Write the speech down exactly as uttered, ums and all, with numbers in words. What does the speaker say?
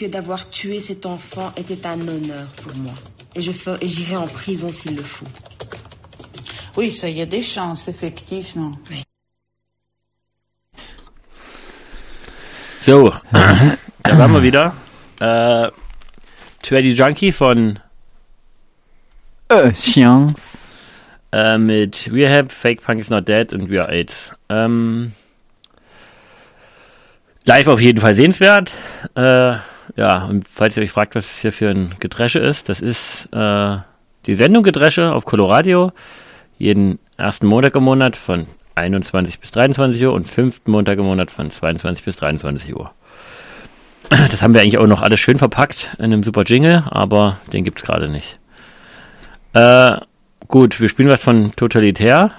que d'avoir tué cet enfant était un honneur pour moi. Et je fer- et j'irai en prison s'il le faut. Oui, ça y a des chances, effectivement. Oui. So, da waren wir wieder. Äh, Twenty Junkie von Äh, Science. äh, mit Rehab, Fake Punk is Not Dead und We Are AIDS. Ähm, live auf jeden Fall sehenswert. Äh, ja, und falls ihr euch fragt, was es hier für ein Gedresche ist, das ist äh, die Sendung Gedresche auf Coloradio. Jeden ersten Montag im Monat von einundzwanzig bis dreiundzwanzig Uhr und fünften Montag im Monat von zweiundzwanzig bis dreiundzwanzig Uhr. Das haben wir eigentlich auch noch alles schön verpackt in einem super Jingle, aber den gibt's gerade nicht. Äh, gut, wir spielen was von Totalitär.